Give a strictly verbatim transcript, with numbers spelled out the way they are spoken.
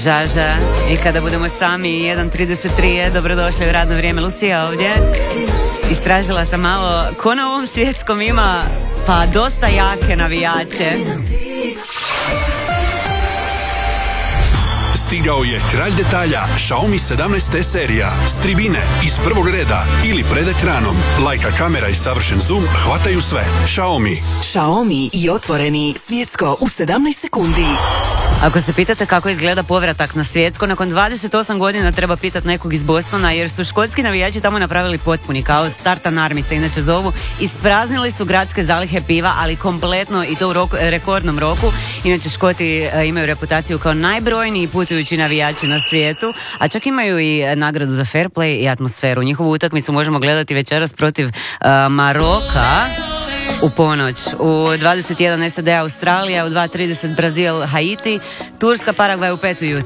Žaža. I kada budemo sami, jedan trideset tri je, dobrodošli u radno vrijeme. Lucija ovdje. Istražila sam malo ko na ovom svjetskom ima pa dosta jake navijače. Stigao je kralj detalja Xiaomi sedamnaest te serija. S tribine, iz prvog reda ili pred ekranom. Lajka kamera i savršen zoom hvataju sve. Xiaomi. Xiaomi i otvoreni svjetsko u sedamnaest sekundi. Ako se pitate kako izgleda povratak na svjetsko, nakon dvadeset osam godina treba pitati nekog iz Bostona, jer su škotski navijači tamo napravili potpuni kaos. Tartan Army se inače zovu. Ispraznili su gradske zalihe piva, ali kompletno, i to u roku, rekordnom roku. Inače, Škoti e, imaju reputaciju kao najbrojniji putujući navijači na svijetu, a čak imaju i nagradu za fair play i atmosferu. Njihovu utakmicu možemo gledati večeras protiv e, Maroka u ponoć. U dvadeset jedan SAD Australija, u dva trideset Brazil Haiti, Turska Paragvaj u pet ujutro.